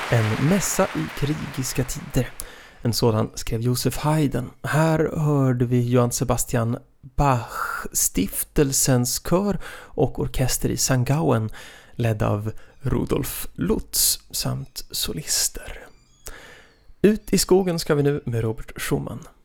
En mässa i krigiska tider. En sådan skrev Josef Haydn. Här hörde vi Johann Sebastian Bach, stiftelsens kör och orkester i St. Gallen ledd av Rudolf Lutz samt solister. Ut i skogen ska vi nu med Robert Schumann.